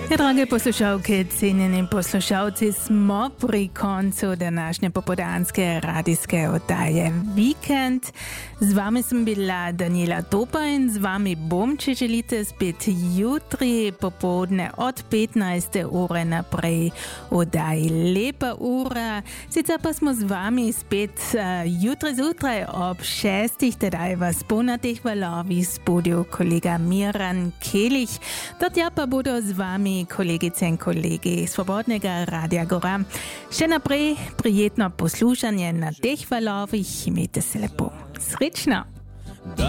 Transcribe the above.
Drage poslušalke, cenjeni poslušalci, smo pri koncu današnje popoldanske radijske oddaje Vikend. Z vami sem bila Daniela Topa in z vami bom, če želite, spet jutri popoldne od 15. ure naprej oddaji Lepa ura. Sicer pa smo z vami spet jutri zjutraj ob 6. Tedaj vas bo na teh valovih spodil kolega Miran Kelih. Do tja pa bodo z vami kolegice in kolegi Svobodnega Radia Gora. Še naprej prijetno poslušanje na teh valovih. Imejte se lepo. Srečno!